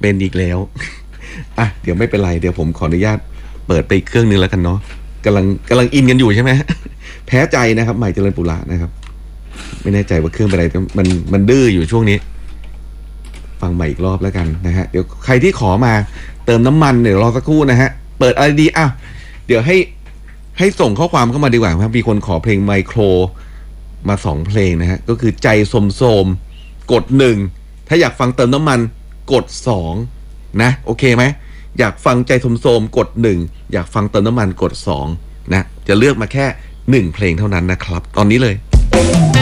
เป็นอีกแล้วอ่ะเดี๋ยวไม่เป็นไรเดี๋ยวผมขออนุญาตเปิดไปอีกเครื่องนึงแล้วกันเนาะกำลังอินกันอยู่ใช่ไหมแพ้ใจนะครับใหม่เจริญปุระนะครับ ไม่แน่ใจว่าเครื่องเป็นอะไรมันดื้ออยู่ช่วงนี้ ฟังใหม่อีกรอบแล้วกันนะฮะเดี๋ยวใครที่ขอมาเติมน้ำมันเดี๋ยวรอสักครู่นะฮะเปิดอะไรดีอ่ะเดี๋ยวให้ส่งข้อความเข้ามาดีกว่าครับมีคนขอเพลงไมโครมา2เพลงนะฮะก็คือใจโสมกด1ถ้าอยากฟังเติมน้ำมันกด2นะโอเคไหมอยากฟังใจโสมกด1อยากฟังเติมน้ำมันกด2นะจะเลือกมาแค่1เพลงเท่านั้นนะครับตอนนี้เลย